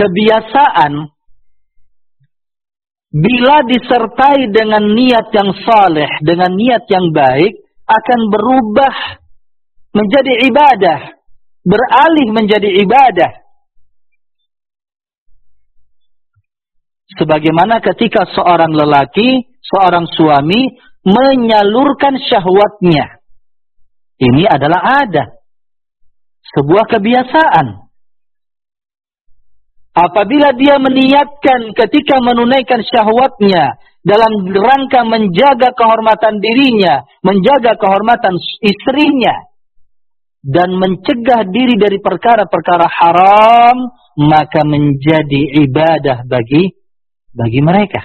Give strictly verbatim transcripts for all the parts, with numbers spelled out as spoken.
kebiasaan bila disertai dengan niat yang saleh, dengan niat yang baik, akan berubah menjadi ibadah, beralih menjadi ibadah. Sebagaimana ketika seorang lelaki, seorang suami menyalurkan syahwatnya. Ini adalah adat, sebuah kebiasaan. Apabila dia meniatkan ketika menunaikan syahwatnya dalam rangka menjaga kehormatan dirinya, menjaga kehormatan istrinya, dan mencegah diri dari perkara-perkara haram, maka menjadi ibadah bagi bagi mereka.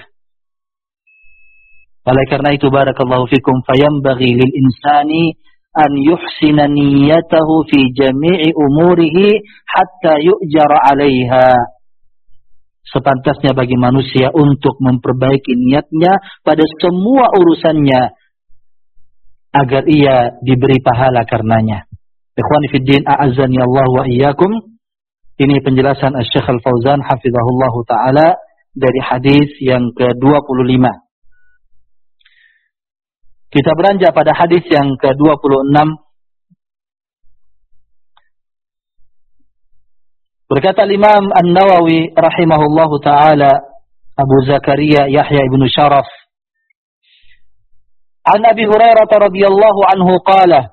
Oleh karena itu, barakallahu fikum, fayambaghi lil insani an yuhsina niyyatahu fi jami'i umurihi hatta yu'jara 'alaiha. Sepantasnya bagi manusia untuk memperbaiki niatnya pada semua urusannya agar ia diberi pahala karenanya. Ikhwani fid din, a'azzani Allah wa iyyakum. Ini penjelasan Asy-Syaikh Al-Fauzan hafizahullahu taala dari hadis yang ke dua puluh lima. Kita beranjak pada hadis yang ke dua puluh enam. Berkata Imam An-Nawawi rahimahullahu taala, Abu Zakaria Yahya ibn Sharaf, an Abi Hurairah radhiyallahu anhu qala,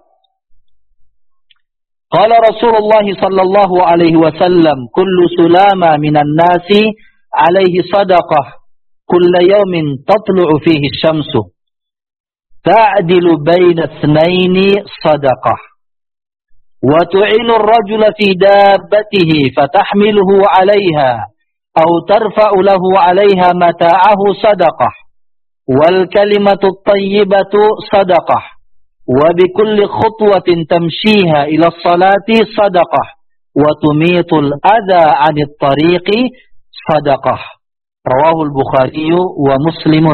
qala Rasulullah sallallahu alaihi wasallam, kullu sulama minan nasi alaihi sadaqah, kulla yawmin tatlu'u fihi asy-syamsu, ta'dilu baina itsnaini sadaqah. وتعين الرجل في دابته فتحمله عليها أو ترفع له عليها متاعه صدقة والكلمة الطيبة صدقة وبكل خطوة تمشيها إلى الصلاة صدقة وتميط الأذى عن الطريق صدقة. رواه البخاري ومسلم.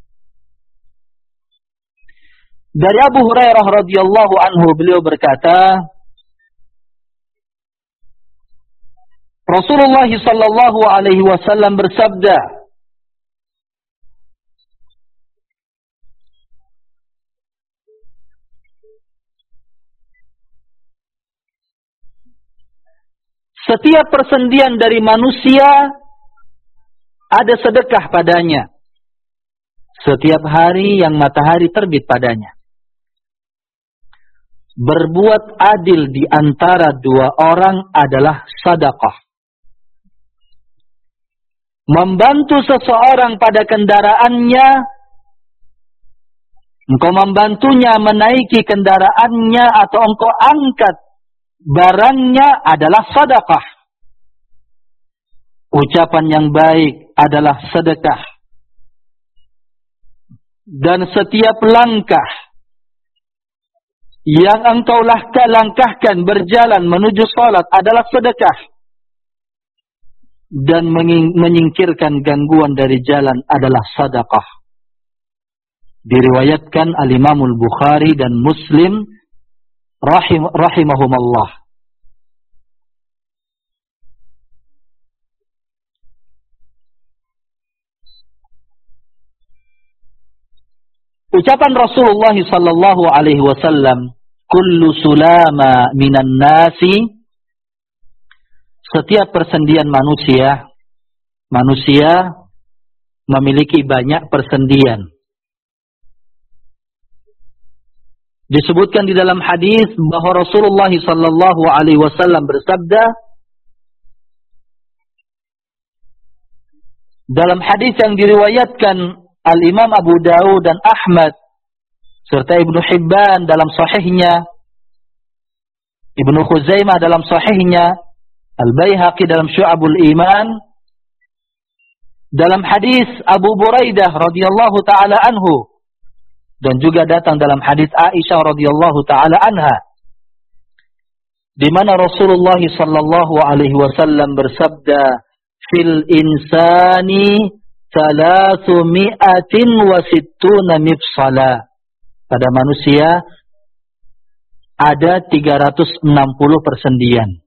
Dari Abu Hurairah radhiyallahu anhu, beliau berkata, Rasulullah sallallahu alaihi wasallam bersabda, setiap persendian dari manusia ada sedekah padanya setiap hari yang matahari terbit padanya. Berbuat adil di antara dua orang adalah sedekah. Membantu seseorang pada kendaraannya, engkau membantunya menaiki kendaraannya atau engkau angkat barangnya adalah sedekah. Ucapan yang baik adalah sedekah. Dan setiap langkah yang engkau langkahkan berjalan menuju salat adalah sedekah. Dan menyingkirkan gangguan dari jalan adalah sedekah. Diriwayatkan Al-Imamul Bukhari dan Muslim rahim, rahimahumallah. Ucapan Rasulullah sallallahu alaihi wasallam, kullu sulama minan nasi, setiap persendian manusia, manusia memiliki banyak persendian. Disebutkan di dalam hadis bahwa Rasulullah sallallahu alaihi wasallam bersabda, dalam hadis yang diriwayatkan Al-Imam Abu Dawud dan Ahmad serta Ibnu Hibban dalam sahihnya, Ibnu Khuzaimah dalam sahihnya, Al-Baihaqi dalam Syu'abul Iman, dalam hadis Abu Buraidah radhiyallahu taala anhu, dan juga datang dalam hadis Aisyah radhiyallahu taala anha, di mana Rasulullah sallallahu alaihi wasallam bersabda, fil insani thalathmi'atin wa sittuna mifsala. Pada manusia ada tiga ratus enam puluh persendian.